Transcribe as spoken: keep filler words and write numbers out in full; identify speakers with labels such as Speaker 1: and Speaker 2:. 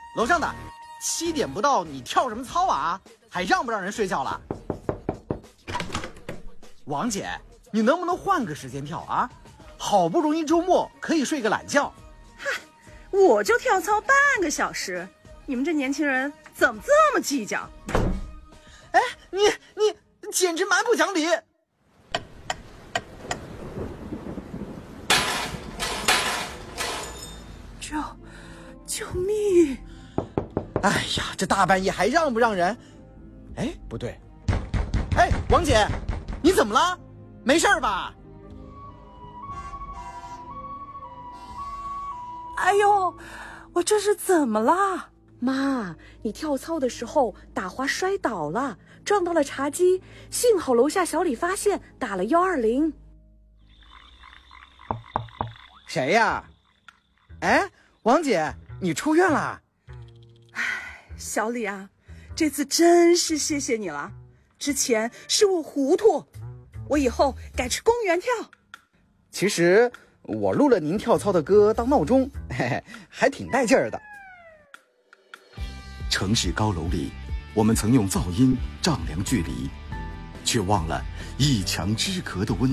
Speaker 1: 楼上的，七点不到，你跳什么操啊？还让不让人睡觉了？王姐，你能不能换个时间跳啊？好不容易周末可以睡个懒觉。
Speaker 2: 嗨，我就跳操半个小时，你们这年轻人怎么这么计较？
Speaker 1: 哎，你你简直蛮不讲理！
Speaker 2: 救救命！
Speaker 1: 哎呀，这大半夜还让不让人？哎，不对。哎，王姐，你怎么了？没事吧？
Speaker 2: 哎呦，我这是怎么了？
Speaker 3: 妈，你跳操的时候打滑摔倒了，撞到了茶几，幸好楼下小李发现，打了幺二零。
Speaker 1: 谁呀？哎，王姐，你出院了？
Speaker 2: 哎，小李啊，这次真是谢谢你了。之前是我糊涂，我以后改去公园跳。
Speaker 1: 其实我录了您跳操的歌当闹钟，嘿嘿，还挺带劲儿的。
Speaker 4: 城市高楼里，我们曾用噪音丈量距离，却忘了一墙之隔的温度。